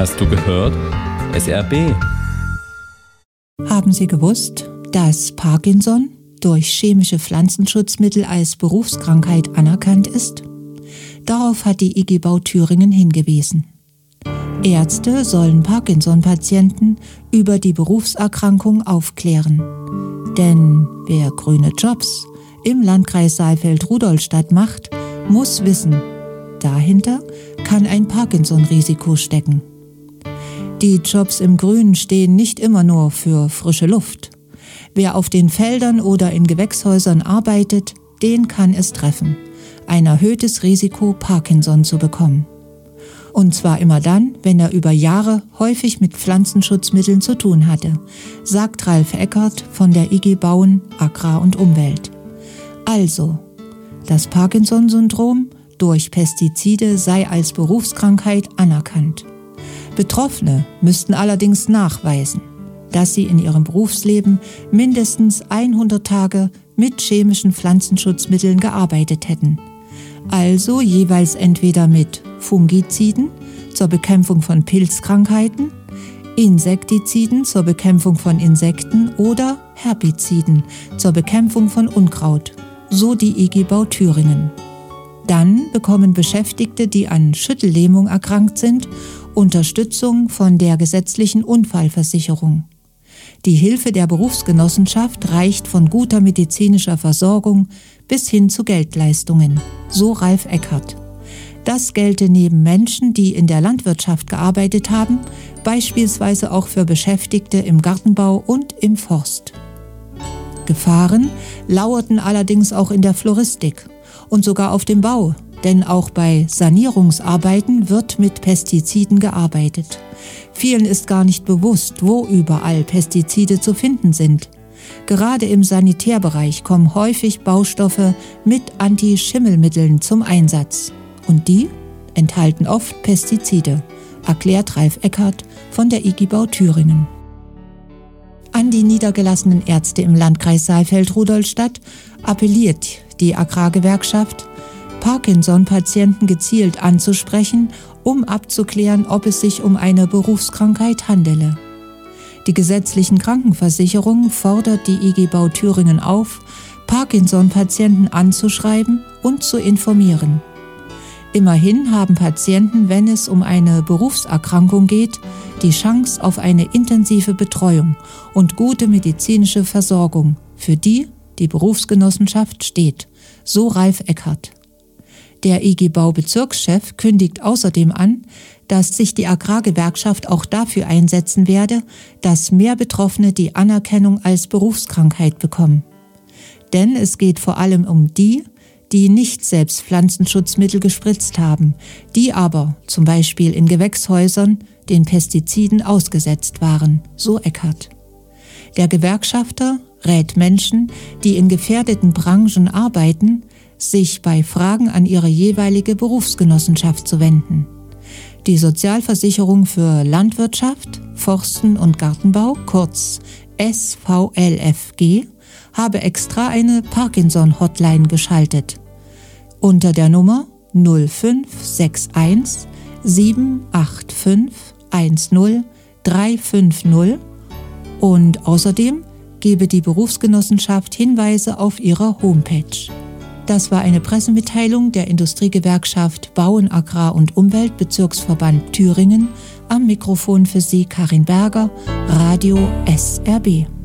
Hast du gehört? SRB. Haben Sie gewusst, dass Parkinson durch chemische Pflanzenschutzmittel als Berufskrankheit anerkannt ist? Darauf hat die IG Bau Thüringen hingewiesen. Ärzte sollen Parkinson-Patienten über die Berufserkrankung aufklären. Denn wer grüne Jobs im Landkreis Saalfeld-Rudolstadt macht, muss wissen, dahinter kann ein Parkinson-Risiko stecken. Die Jobs im Grünen stehen nicht immer nur für frische Luft. Wer auf den Feldern oder in Gewächshäusern arbeitet, den kann es treffen. Ein erhöhtes Risiko, Parkinson zu bekommen. Und zwar immer dann, wenn er über Jahre häufig mit Pflanzenschutzmitteln zu tun hatte, sagt Ralf Eckert von der IG Bauen, Agrar und Umwelt. Also, das Parkinson-Syndrom durch Pestizide sei als Berufskrankheit anerkannt. Betroffene müssten allerdings nachweisen, dass sie in ihrem Berufsleben mindestens 100 Tage mit chemischen Pflanzenschutzmitteln gearbeitet hätten. Also jeweils entweder mit Fungiziden zur Bekämpfung von Pilzkrankheiten, Insektiziden zur Bekämpfung von Insekten oder Herbiziden zur Bekämpfung von Unkraut, so die IG Bau Thüringen. Dann bekommen Beschäftigte, die an Schüttellähmung erkrankt sind, Unterstützung von der gesetzlichen Unfallversicherung. Die Hilfe der Berufsgenossenschaft reicht von guter medizinischer Versorgung bis hin zu Geldleistungen, so Ralf Eckert. Das gelte neben Menschen, die in der Landwirtschaft gearbeitet haben, beispielsweise auch für Beschäftigte im Gartenbau und im Forst. Gefahren lauerten allerdings auch in der Floristik und sogar auf dem Bau. Denn auch bei Sanierungsarbeiten wird mit Pestiziden gearbeitet. Vielen ist gar nicht bewusst, wo überall Pestizide zu finden sind. Gerade im Sanitärbereich kommen häufig Baustoffe mit Anti-Schimmelmitteln zum Einsatz. Und die enthalten oft Pestizide, erklärt Ralf Eckert von der IG Bau Thüringen. An die niedergelassenen Ärzte im Landkreis Saalfeld-Rudolstadt appelliert die Agrargewerkschaft, Parkinson-Patienten gezielt anzusprechen, um abzuklären, ob es sich um eine Berufskrankheit handele. Die gesetzlichen Krankenversicherungen fordert die IG Bau Thüringen auf, Parkinson-Patienten anzuschreiben und zu informieren. Immerhin haben Patienten, wenn es um eine Berufserkrankung geht, die Chance auf eine intensive Betreuung und gute medizinische Versorgung, für die die Berufsgenossenschaft steht, so Ralf Eckert. Der IG Bau Bezirkschef kündigt außerdem an, dass sich die Agrargewerkschaft auch dafür einsetzen werde, dass mehr Betroffene die Anerkennung als Berufskrankheit bekommen. Denn es geht vor allem um die, die nicht selbst Pflanzenschutzmittel gespritzt haben, die aber zum Beispiel in Gewächshäusern den Pestiziden ausgesetzt waren, so Eckert. Der Gewerkschafter rät Menschen, die in gefährdeten Branchen arbeiten, sich bei Fragen an ihre jeweilige Berufsgenossenschaft zu wenden. Die Sozialversicherung für Landwirtschaft, Forsten und Gartenbau, kurz SVLFG, habe extra eine Parkinson-Hotline geschaltet. Unter der Nummer 0561 785 10 350 und außerdem gebe die Berufsgenossenschaft Hinweise auf ihrer Homepage. Das war eine Pressemitteilung der Industriegewerkschaft Bauen, Agrar und Umwelt Bezirksverband Thüringen. Am Mikrofon für Sie Karin Berger, Radio SRB.